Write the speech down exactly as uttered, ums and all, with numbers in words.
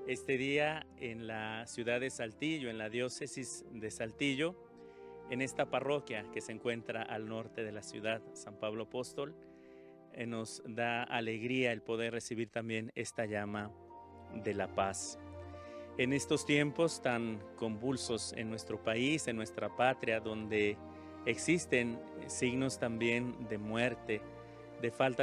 Este día en la ciudad de Saltillo, en la diócesis de Saltillo, en esta parroquia que se encuentra al norte de la ciudad, San Pablo Apóstol, eh, nos da alegría el poder recibir también esta llama de la paz. En estos tiempos tan convulsos en nuestro país, en nuestra patria, donde existen signos también de muerte, de falta